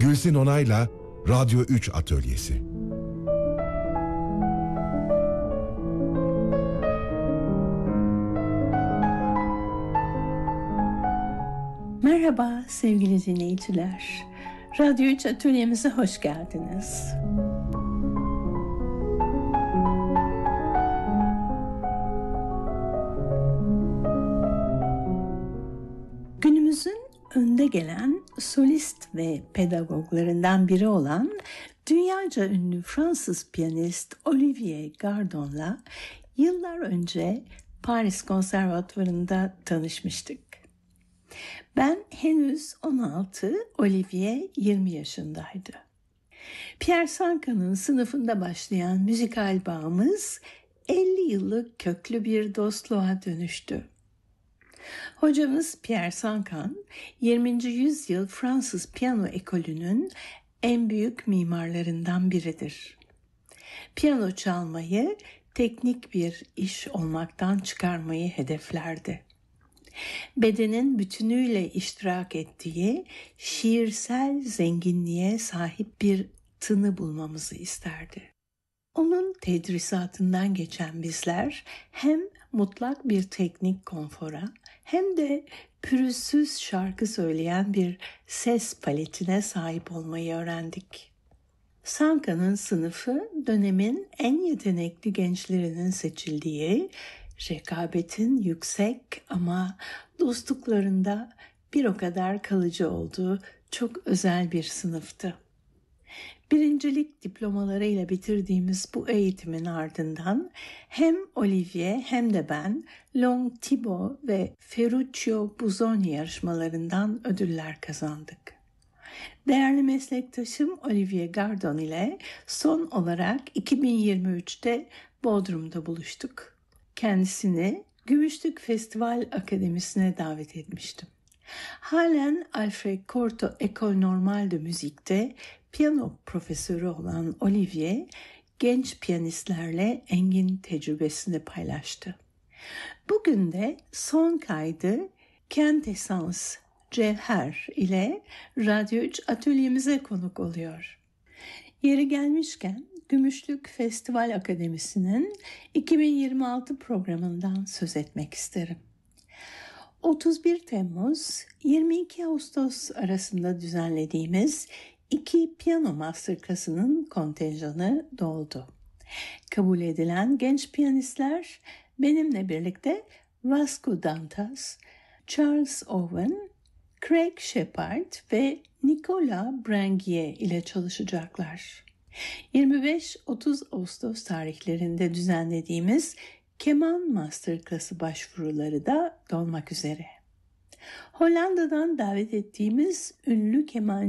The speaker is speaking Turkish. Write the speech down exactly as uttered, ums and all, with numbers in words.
Gülsin Onay'la Radyo üç Atölyesi. Merhaba sevgili dinleyiciler. Radyo üç Atölyemize hoş geldiniz. Günümüzün önde gelen solist ve pedagoglarından biri olan dünyaca ünlü Fransız piyanist Olivier Gardon'la yıllar önce Paris Konservatuvarı'nda tanışmıştık. Ben henüz on altı, Olivier yirmi yaşındaydı. Pierre Sanka'nın sınıfında başlayan müzikal bağımız elli yıllık köklü bir dostluğa dönüştü. Hocamız Pierre Sancan, yirminci yüzyıl Fransız piyano ekolünün en büyük mimarlarından biridir. Piyano çalmayı teknik bir iş olmaktan çıkarmayı hedeflerdi. Bedenin bütünüyle iştirak ettiği şiirsel zenginliğe sahip bir tını bulmamızı isterdi. Onun tedrisatından geçen bizler hem mutlak bir teknik konfora hem de pürüzsüz şarkı söyleyen bir ses paletine sahip olmayı öğrendik. Sanka'nın sınıfı dönemin en yetenekli gençlerinin seçildiği, rekabetin yüksek ama dostluklarında bir o kadar kalıcı olduğu çok özel bir sınıftı. Birincilik diplomalarıyla bitirdiğimiz bu eğitimin ardından hem Olivier hem de ben Long Thibaud ve Ferruccio Busoni yarışmalarından ödüller kazandık. Değerli meslektaşım Olivier Gardon ile son olarak iki bin yirmi üçte Bodrum'da buluştuk. Kendisini Gümüşlük Festival Akademisi'ne davet etmiştim. Halen Alfred Cortot École Normale de Müzik'te piyano profesörü olan Olivier, genç piyanistlerle engin tecrübesini paylaştı. Bugün de son kaydı Quintessence Cevher ile Radyo üç Atölyemize konuk oluyor. Yeri gelmişken Gümüşlük Festival Akademisi'nin iki bin yirmi altı programından söz etmek isterim. otuz bir Temmuz yirmi iki Ağustos arasında düzenlediğimiz iki piyano masterclass'ının kontenjanı doldu. Kabul edilen genç piyanistler benimle birlikte Vasco Dantas, Charles Owen, Craig Shepard ve Nicolas Branguier ile çalışacaklar. yirmi beş otuz Ağustos tarihlerinde düzenlediğimiz keman masterclass'ı başvuruları da dolmak üzere. Hollanda'dan davet ettiğimiz ünlü keman